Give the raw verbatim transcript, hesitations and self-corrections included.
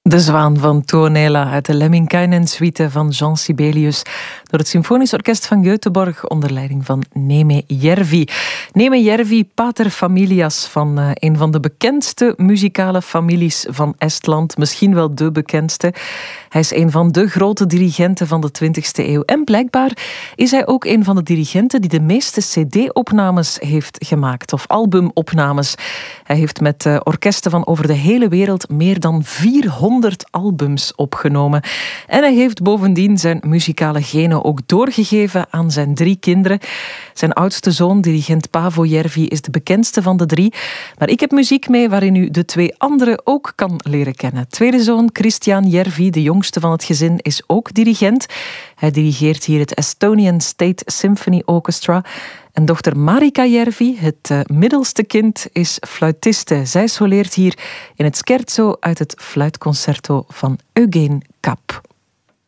De Zwaan van Tuonela uit de Lemminkainen-suite van Jean Sibelius door het Symfonisch Orkest van Göteborg onder leiding van Neeme Järvi. Neeme Järvi, pater familias van uh, een van de bekendste muzikale families van Estland, misschien wel de bekendste. Hij is een van de grote dirigenten van de twintigste eeuw en blijkbaar is hij ook een van de dirigenten die de meeste cd-opnames heeft gemaakt, of albumopnames. Hij heeft met uh, orkesten van over de hele wereld meer dan vierhonderd albums opgenomen. En hij heeft bovendien zijn muzikale genen ook doorgegeven aan zijn drie kinderen. Zijn oudste zoon, dirigent Paavo Järvi, is de bekendste van de drie. Maar ik heb muziek mee waarin u de twee anderen ook kan leren kennen. Tweede zoon, Christian Järvi, de jongste van het gezin, is ook dirigent. Hij dirigeert hier het Estonian State Symphony Orchestra. En dochter Marika Järvi, het uh, middelste kind, is fluitiste. Zij soleert hier in het scherzo uit het fluitconcerto van Eugen Kapp.